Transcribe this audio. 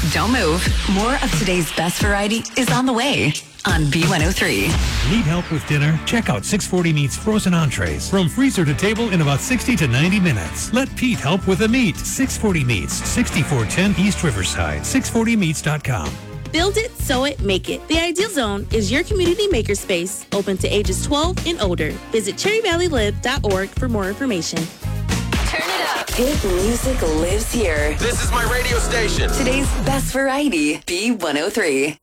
Don't move. More of today's best variety is on the way on B103. Need help with dinner? Check out 640 Meats frozen entrees. From freezer to table in about 60 to 90 minutes. Let Pete help with the meat. 640 Meats, 6410 East Riverside. 640meats.com. Build it, sew it, make it. The Ideal Zone is your community makerspace, open to ages 12 and older. Visit cherryvalleylive.org for more information. Turn it up. Hit music lives here. This is my radio station. Today's best variety, B103.